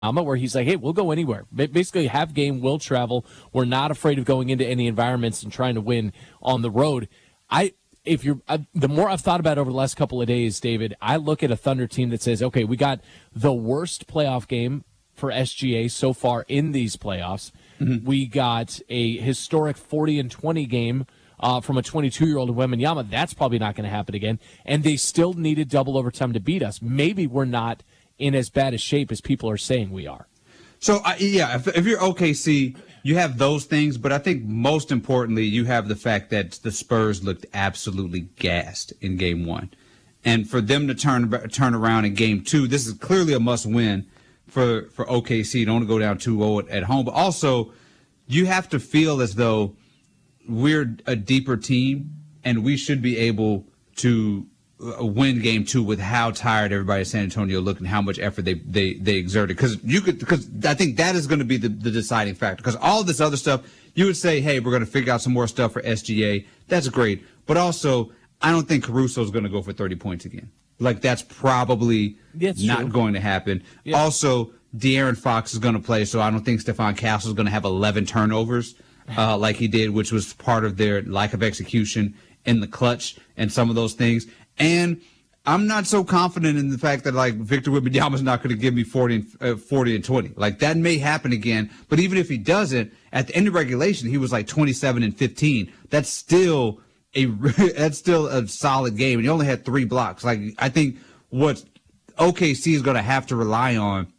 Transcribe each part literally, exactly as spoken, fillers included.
where he's like, hey, we'll go anywhere. Basically, have game, will travel. We're not afraid of going into any environments and trying to win on the road. I, if you're, I, the more I've thought about it over the last couple of days, David, I look at a Thunder team that says, okay, we got the worst playoff game for S G A so far in these playoffs. Mm-hmm. We got a historic forty and twenty game uh, from a twenty-two-year-old in Wembanyama. That's probably not going to happen again. And they still needed double overtime to beat us. Maybe we're not in as bad a shape as people are saying we are. So, uh, yeah, if, if you're O K C, you have those things, but I think most importantly, you have the fact that the Spurs looked absolutely gassed in game one. And for them to turn turn around in game two, this is clearly a must-win for, for O K C. Don't go down two oh at, at home. But also, you have to feel as though we're a deeper team, and we should be able to win game two with how tired everybody in San Antonio looked and how much effort they they, they exerted. Because you could, because I think that is going to be the, the deciding factor. Because all this other stuff, you would say, hey, we're going to figure out some more stuff for S G A. That's great. But also, I don't think Caruso is going to go for thirty points again. Like, that's probably that's not true. going to happen. Yeah. Also, De'Aaron Fox is going to play, so I don't think Stephon Castle is going to have eleven turnovers uh, like he did, which was part of their lack of execution in the clutch and some of those things. And I'm not so confident in the fact that, like, Victor Wembanyama is not going to give me forty and, uh, forty and twenty. Like, that may happen again. But even if he doesn't, at the end of regulation, he was like twenty-seven and fifteen. That's still a that's still a solid game. And he only had three blocks. Like, I think what O K C is going to have to rely on,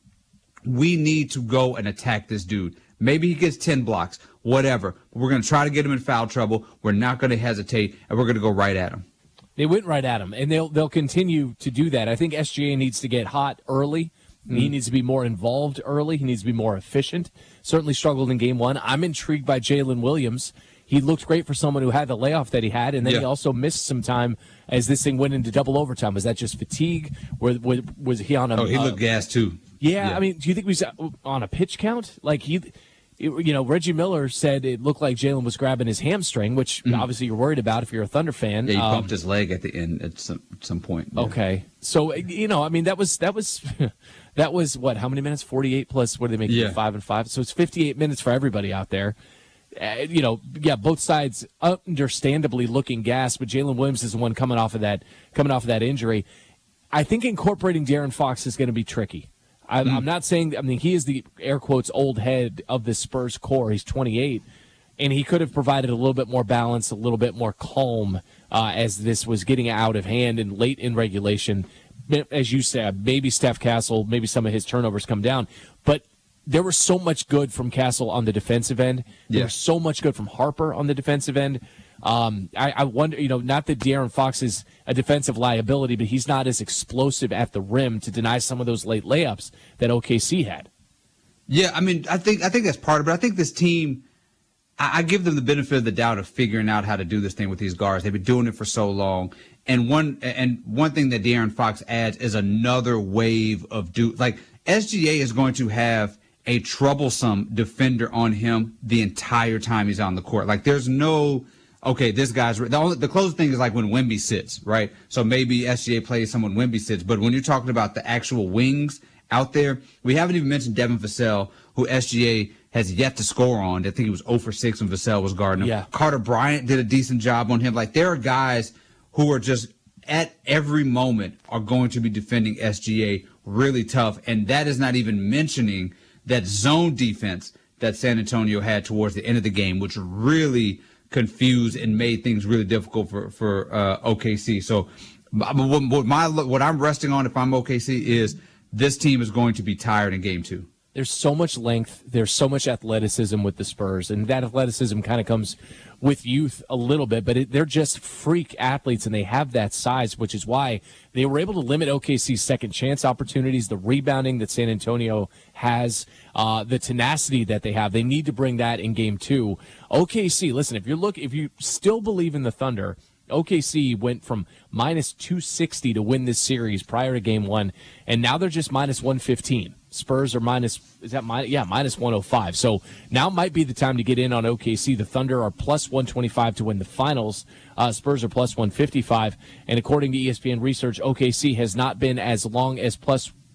we need to go and attack this dude. Maybe he gets ten blocks, whatever. But we're going to try to get him in foul trouble. We're not going to hesitate, and we're going to go right at him. They went right at him, and they'll they'll continue to do that. I think S G A needs to get hot early. Mm-hmm. He needs to be more involved early. He needs to be more efficient. Certainly struggled in game one. I'm intrigued by Jalen Williams. He looked great for someone who had the layoff that he had, and then yeah. he also missed some time as this thing went into double overtime. Was that just fatigue? Or was, was he on a... Oh, he looked uh, gassed, too. Yeah, yeah, I mean, do you think he was on a pitch count? Like, he... You know, Reggie Miller said it looked like Jalen was grabbing his hamstring, which mm. obviously you're worried about if you're a Thunder fan. Yeah, he um, bumped his leg at the end at some some point. Yeah. Okay, so you know, I mean, that was that was that was what? How many minutes? forty-eight plus. What do they make? Yeah. Five and five. So it's fifty-eight minutes for everybody out there. Uh, you know, yeah, both sides understandably looking gas, but Jalen Williams is the one coming off of that coming off of that injury. I think incorporating De'Aaron Fox is going to be tricky. I, mm. I'm not saying, I mean, he is the, air quotes, old head of the Spurs core. He's twenty-eight, and he could have provided a little bit more balance, a little bit more calm uh, as this was getting out of hand and late in regulation. As you said, maybe Steph Castle, maybe some of his turnovers come down. But there was so much good from Castle on the defensive end. There yeah. was so much good from Harper on the defensive end. Um, I, I wonder, you know, not that De'Aaron Fox is a defensive liability, but he's not as explosive at the rim to deny some of those late layups that O K C had. Yeah, I mean, I think I think that's part of it. I think this team, I, I give them the benefit of the doubt of figuring out how to do this thing with these guards. They've been doing it for so long. And one and one thing that De'Aaron Fox adds is another wave of do like S G A is going to have a troublesome defender on him the entire time he's on the court. Like, there's no. Okay, this guy's the only the closest thing is like when Wemby sits, right? So maybe S G A plays someone Wemby sits, but when you're talking about the actual wings out there, we haven't even mentioned Devin Vassell, who S G A has yet to score on. I think he was zero for six when Vassell was guarding him. Yeah. Carter Bryant did a decent job on him. Like, there are guys who are just at every moment are going to be defending S G A really tough, and that is not even mentioning that zone defense that San Antonio had towards the end of the game, which really confused and made things really difficult for for uh, O K C. So, what, what my what I'm resting on if I'm O K C is this team is going to be tired in game two. There's so much length. There's so much athleticism with the Spurs, and that athleticism kind of comes with youth a little bit, but it, they're just freak athletes, and they have that size, which is why they were able to limit O K C's second chance opportunities, the rebounding that San Antonio has, uh, the tenacity that they have. They need to bring that in game two. O K C, listen, if you look, if you still believe in the Thunder, O K C went from minus two sixty to win this series prior to game one, and now they're just minus one fifteen. Spurs are minus, is that minus? Yeah, minus one oh five. So now might be the time to get in on O K C. The Thunder are plus one twenty-five to win the finals. Uh, Spurs are plus one fifty-five. And according to E S P N research, O K C has not been as long as plus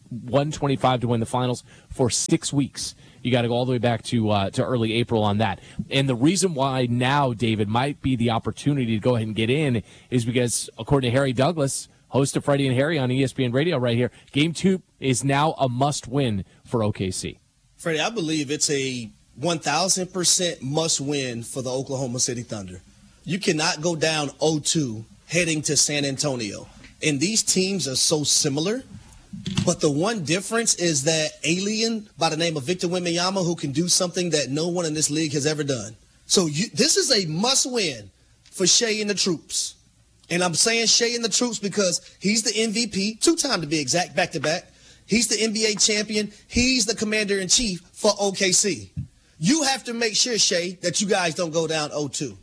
one twenty-five to win the finals for six weeks. You got to go all the way back to uh, to early April on that. And the reason why now, David, might be the opportunity to go ahead and get in is because, according to Harry Douglas, host of Freddie and Harry on E S P N Radio right here, Game two is now a must-win for O K C. Freddie, I believe it's a one thousand percent must-win for the Oklahoma City Thunder. You cannot go down oh two heading to San Antonio. And these teams are so similar. But the one difference is that alien by the name of Victor Wembanyama, who can do something that no one in this league has ever done. So you, this is a must-win for Shea and the troops. And I'm saying Shea and the troops because he's the M V P, two-time to be exact, back-to-back. He's the N B A champion. He's the commander-in-chief for O K C. You have to make sure, Shea, that you guys don't go down oh two.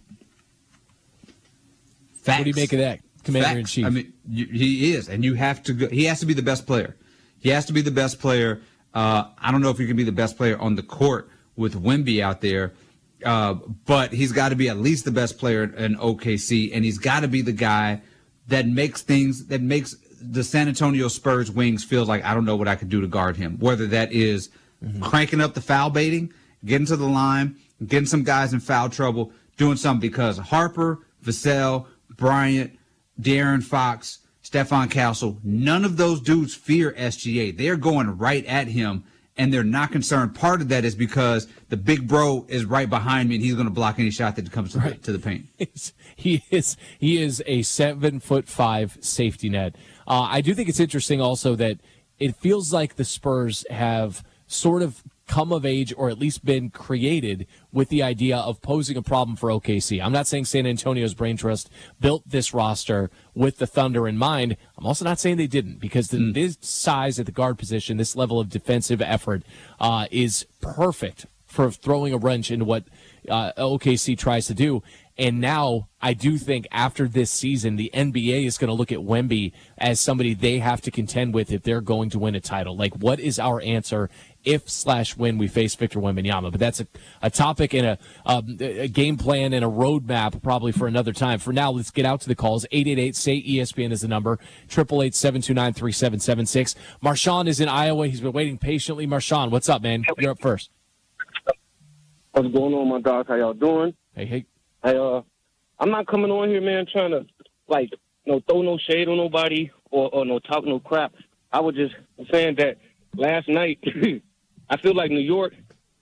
Facts. What do you make of that, Commander-in-Chief? I mean, you, he is, and you have to go. He has to be the best player. He has to be the best player. Uh, I don't know if he can be the best player on the court with Wemby out there, uh, but he's got to be at least the best player in O K C, and he's got to be the guy that makes things, that makes the San Antonio Spurs wings feel like I don't know what I could do to guard him, whether that is mm-hmm. cranking up the foul baiting, getting to the line, getting some guys in foul trouble, doing something because Harper, Vassell, Bryant, De'Aaron Fox, Stephon Castle, none of those dudes fear S G A. They're going right at him, and they're not concerned. Part of that is because the big bro is right behind me, and he's going to block any shot that comes to, right. the, to the paint. He is he is a seven foot five safety net. Uh, I do think it's interesting also that it feels like the Spurs have sort of come of age, or at least been created with the idea of posing a problem for O K C. I'm not saying San Antonio's brain trust built this roster with the Thunder in mind. I'm also not saying they didn't, because the, mm. this size at the guard position, this level of defensive effort uh, is perfect for throwing a wrench into what uh, O K C tries to do. And now I do think after this season, the N B A is going to look at Wemby as somebody they have to contend with if they're going to win a title. Like, what is our answer if slash when we face Victor Wembanyama? But that's a, a topic and a, um, a game plan and a roadmap probably for another time. For now, let's get out to the calls. eight eight eight, S A Y, E S P N is the number. eight eight eight, seven two nine, three seven seven six. Marshawn is in Iowa. He's been waiting patiently. Marshawn, what's up, man? You're up first. What's going on, my dogs? How y'all doing? Hey, hey. Hey, uh, I'm not coming on here, man, trying to, like, no throw no shade on nobody or, or no talk no crap. I was just saying that last night, I feel like New York,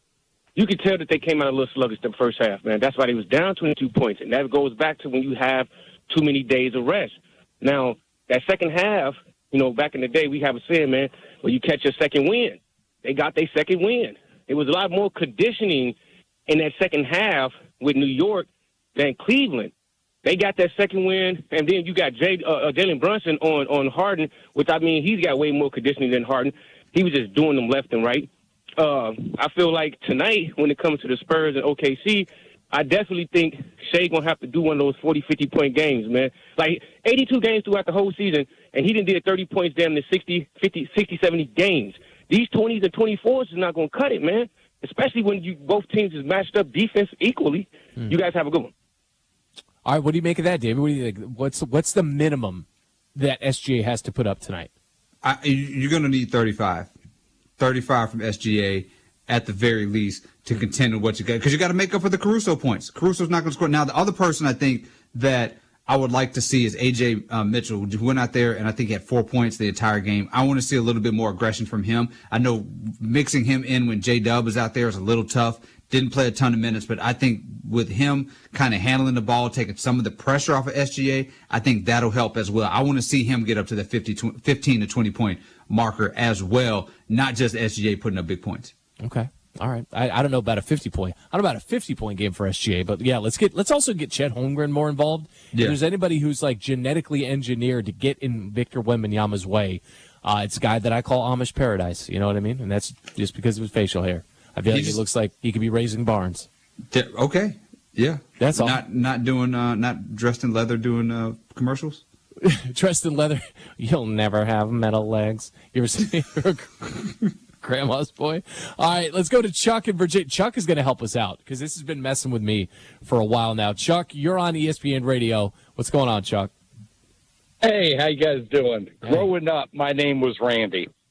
you could tell that they came out a little sluggish the first half, man. That's why they was down twenty-two points, and that goes back to when you have too many days of rest. Now, that second half, you know, back in the day, we have a saying, man, when you catch your second win. They got their second win. It was a lot more conditioning in that second half with New York than Cleveland. They got that second win, and then you got Jay, uh, Jalen Brunson on, on Harden, which, I mean, he's got way more conditioning than Harden. He was just doing them left and right. Uh, I feel like tonight, when it comes to the Spurs and O K C, I definitely think Shea going to have to do one of those forty, fifty-point games, man. Like, eighty-two games throughout the whole season, and he didn't did thirty points down to sixty, fifty, sixty, seventy games. These twenties and twenty-fours is not going to cut it, man, especially when you both teams is matched up defense equally. Hmm. You guys have a good one. All right, what do you make of that, David? What do you think? What's what's the minimum that S G A has to put up tonight? I, you're going to need thirty-five. thirty-five from S G A at the very least to contend with what you got. Because you got to make up for the Caruso points. Caruso's not going to score. Now, the other person I think that I would like to see is A J uh, Mitchell, who went out there and I think he had four points the entire game. I want to see a little bit more aggression from him. I know mixing him in when J-Dub is out there is a little tough. Didn't play a ton of minutes, but I think with him kind of handling the ball, taking some of the pressure off of S G A, I think that'll help as well. I want to see him get up to the fifty, fifteen to twenty point marker as well, not just S G A putting up big points. Okay. All right. I, I don't know about a fifty point. I don't know about a fifty point game for S G A, but yeah, let's get let's also get Chet Holmgren more involved. Yeah. If there's anybody who's like genetically engineered to get in Victor Wembanyama's way, uh, it's a guy that I call Amish Paradise. You know what I mean? And that's just because of his facial hair. I feel He's, like he looks like he could be raising barns. Okay. Yeah. That's all. Not not doing uh, not dressed in leather doing uh, commercials. Dressed in leather, you'll never have metal legs. You ever seen your grandma's boy? All right, let's go to Chuck in Virginia. Chuck is going to help us out because this has been messing with me for a while now. Chuck, you're on E S P N Radio. What's going on, Chuck? Hey, how you guys doing? Hey. Growing up, my name was Randy.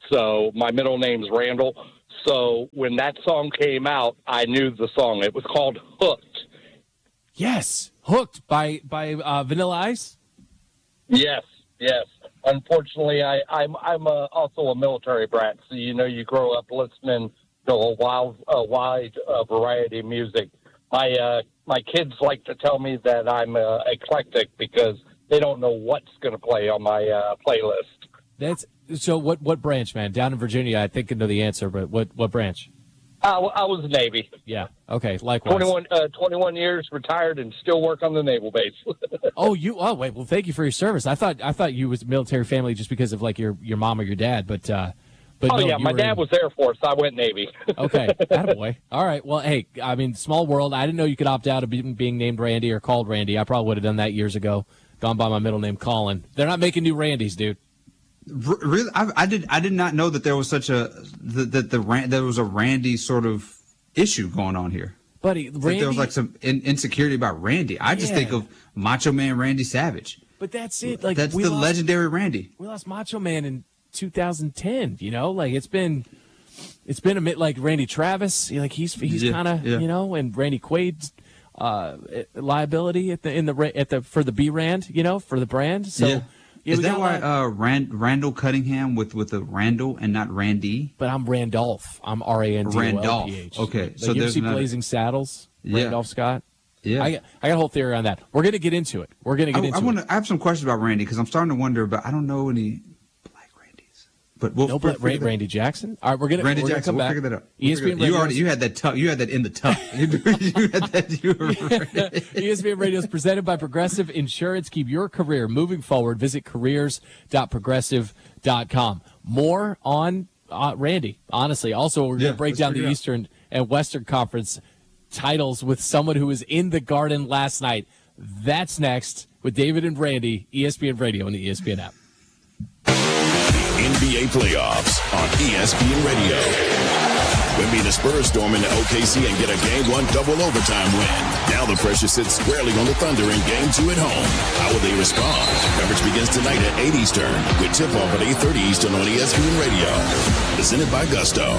So my middle name's Randall. So when that song came out, I knew the song. It was called Hooked. Yes, Hooked by by uh, Vanilla Ice. Yes, yes. Unfortunately, I, I'm I'm a, also a military brat, so you know you grow up listening to a wild, a wide uh, variety of music. My uh, my kids like to tell me that I'm uh, eclectic because they don't know what's going to play on my uh, playlist. That's so. What what branch, man? Down in Virginia, I think I know the answer, but what what branch? I, I was Navy. Yeah. Okay. Likewise. twenty-one, uh, twenty-one years, retired, and still work on the naval base. oh, you. Oh, wait. Well, thank you for your service. I thought I thought you was a military family just because of like your, your mom or your dad, but uh, but oh no, yeah, you my were dad in... was Air Force. I went Navy. okay. Attaboy. All right. Well, hey, I mean, small world. I didn't know you could opt out of being, being named Randy or called Randy. I probably would have done that years ago. Gone by my middle name, Colin. They're not making new Randys, dude. Really, I, I did. I did not know that there was such a that the, the, the there was a Randy sort of issue going on here, buddy. Randy, there was like some in, insecurity about Randy. I just yeah. think of Macho Man Randy Savage. But that's it. Like that's we the lost, legendary Randy. We lost Macho Man in two thousand ten. You know, like it's been, it's been a bit like Randy Travis. Like he's he's yeah, kind of yeah. you know, and Randy Quaid's uh, liability at the in the at the for the B Rand. You know, for the brand. So. Yeah. Yeah, Is we that got why like, uh, Rand, Randall Cunningham with with the Randall and not Randy? But I'm Randolph. I'm R A N D O L P H. Randolph. Okay, like, so you there's see another... Blazing Saddles. Yeah. Randolph Scott. Yeah, I, I got a whole theory on that. We're gonna get into it. We're gonna get I, into I wanna, it. I have some questions about Randy because I'm starting to wonder, but I don't know any black Randys. But we'll no, we'll but Randy, Randy Jackson. All right, we're gonna Randy we're Jackson. Gonna come We'll back. figure that out. We'll E S P N figure that- you Radio. already you had that tuck. You had that in the tuck. you had that. You were E S P N Radio is presented by Progressive Insurance. Keep your career moving forward. Visit careers dot progressive dot com. More on uh, Randy, honestly. Also, we're going to Yeah, break let's down the figure it out. Eastern and Western Conference titles with someone who was in the Garden last night. That's next with David and Randy, E S P N Radio and the E S P N app. N B A playoffs on E S P N Radio. Wemby the Spurs storm into O K C and get a game one double overtime win. Now the pressure sits squarely on the Thunder in game two at home. How will they respond? Coverage begins tonight at eight Eastern with tip-off at eight thirty Eastern on E S P N Radio. Presented by Gusto.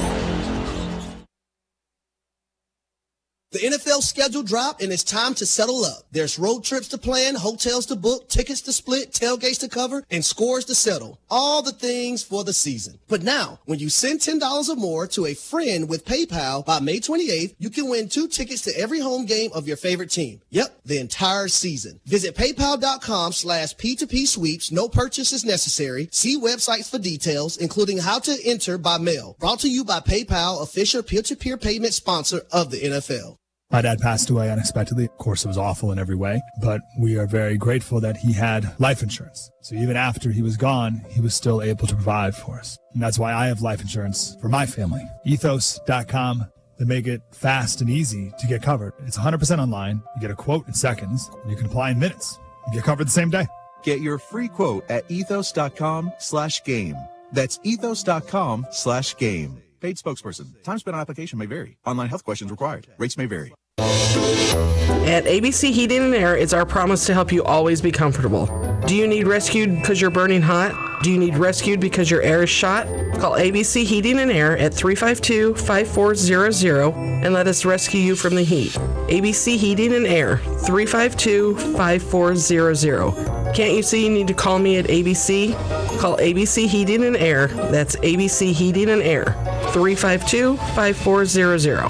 The N F L schedule dropped, and it's time to settle up. There's road trips to plan, hotels to book, tickets to split, tailgates to cover, and scores to settle. All the things for the season. But now, when you send ten dollars or more to a friend with PayPal by May twenty-eighth, you can win two tickets to every home game of your favorite team. Yep, the entire season. Visit paypal.com slash P2P sweeps. No purchase is necessary. See websites for details, including how to enter by mail. Brought to you by PayPal, official peer-to-peer payment sponsor of the N F L. My dad passed away unexpectedly. Of course, it was awful in every way, but we are very grateful that he had life insurance. So even after he was gone, he was still able to provide for us. And that's why I have life insurance for my family. ethos dot com. They make it fast and easy to get covered. It's one hundred percent online. You get a quote in seconds. You can apply in minutes. You get covered the same day. Get your free quote at ethos.com slash game. That's ethos.com slash game. Paid spokesperson. Time spent on application may vary. Online health questions required. Rates may vary. At A B C Heating and Air, it's our promise to help you always be comfortable. Do you need rescued because you're burning hot? Do you need rescued because your air is shot? Call A B C Heating and Air at three five two, five four zero zero and let us rescue you from the heat. A B C Heating and Air, three five two, five four zero zero. Can't you see you need to call me at A B C? Call A B C Heating and Air. That's A B C Heating and Air, three five two, five four zero zero.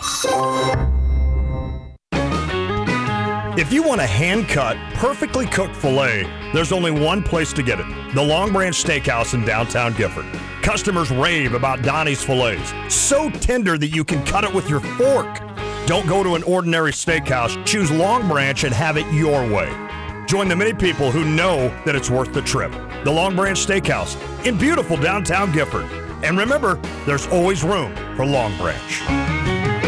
If you want a hand-cut, perfectly cooked filet, there's only one place to get it. The Long Branch Steakhouse in downtown Gifford. Customers rave about Donnie's fillets. So tender that you can cut it with your fork. Don't go to an ordinary steakhouse. Choose Long Branch and have it your way. Join the many people who know that it's worth the trip. The Long Branch Steakhouse in beautiful downtown Gifford. And remember, there's always room for Long Branch.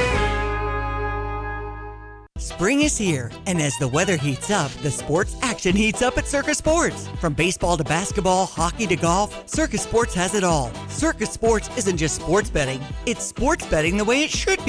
Spring is here, and as the weather heats up, the sports action heats up at Circus Sports. From baseball to basketball, hockey to golf, Circus Sports has it all. Circus Sports isn't just sports betting, it's sports betting the way it should be.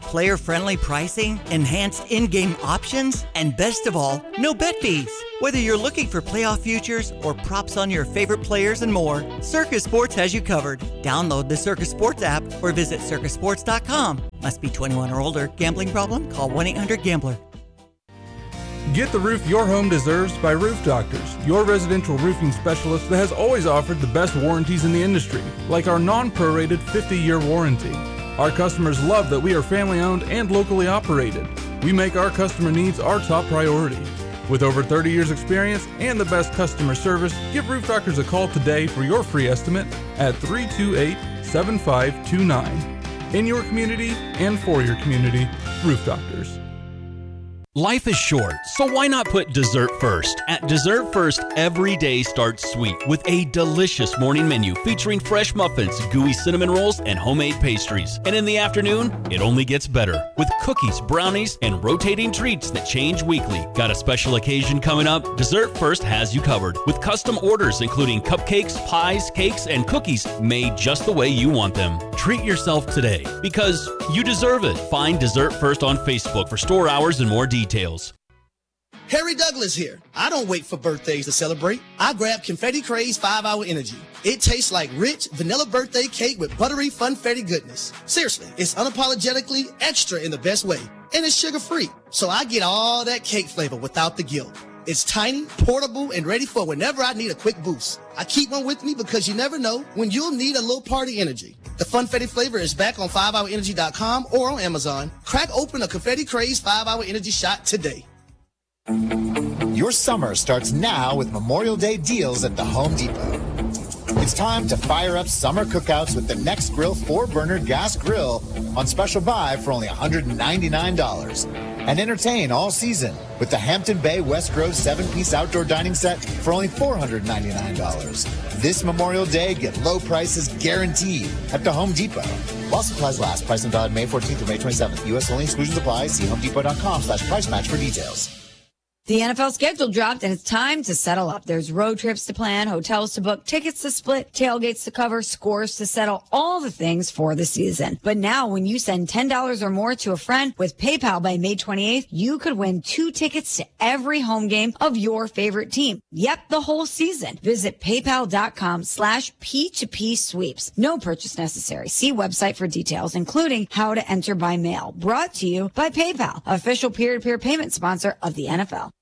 player-friendly pricing, enhanced in-game options, and best of all, no bet fees. Whether you're looking for playoff futures or props on your favorite players and more, Circus Sports has you covered. Download the Circus Sports app or visit circus sports dot com. Must be twenty-one or older. Gambling problem? Call one eight hundred gambler. Get the roof your home deserves by Roof Doctors, your residential roofing specialist that has always offered the best warranties in the industry, like our non-prorated fifty-year warranty. Our customers love that we are family-owned and locally operated. We make our customer needs our top priority. With over thirty years experience and the best customer service, give Roof Doctors a call today for your free estimate at three two eight, seven five two nine. In your community and for your community, Roof Doctors. Life is short, so why not put dessert first? At Dessert First, every day starts sweet with a delicious morning menu featuring fresh muffins, gooey cinnamon rolls, and homemade pastries. And in the afternoon, it only gets better with cookies, brownies, and rotating treats that change weekly. Got a special occasion coming up? Dessert First has you covered with custom orders including cupcakes, pies, cakes, and cookies made just the way you want them. Treat yourself today because you deserve it. Find Dessert First on Facebook for store hours and more details. Details. Harry Douglas here. I don't wait for birthdays to celebrate. I grab Confetti Craze five hour Energy. It tastes like rich vanilla birthday cake with buttery funfetti goodness. Seriously, it's unapologetically extra in the best way. And it's sugar-free, so I get all that cake flavor without the guilt. It's tiny, portable, and ready for whenever I need a quick boost. I keep one with me because you never know when you'll need a little party energy. The Funfetti flavor is back on five hour energy dot com or on Amazon. Crack open a Confetti Craze five hour Energy shot today. Your summer starts now with Memorial Day deals at the Home Depot. It's time to fire up summer cookouts with the Nextgrill four burner gas grill on special buy for only one hundred ninety-nine dollars. And entertain all season with the Hampton Bay West Grove seven piece outdoor dining set for only four hundred ninety-nine dollars. This Memorial Day, get low prices guaranteed at the Home Depot. While supplies last, price and valid May fourteenth through May twenty-seventh. U S only, exclusions apply. See homedepot dot com slash price match for details. The N F L schedule dropped, and it's time to settle up. There's road trips to plan, hotels to book, tickets to split, tailgates to cover, scores to settle, all the things for the season. But now, when you send ten dollars or more to a friend with PayPal by May twenty-eighth, you could win two tickets to every home game of your favorite team. Yep, the whole season. Visit paypal.com slash P2P sweeps. No purchase necessary. See website for details, including how to enter by mail. Brought to you by PayPal, official peer-to-peer payment sponsor of the N F L.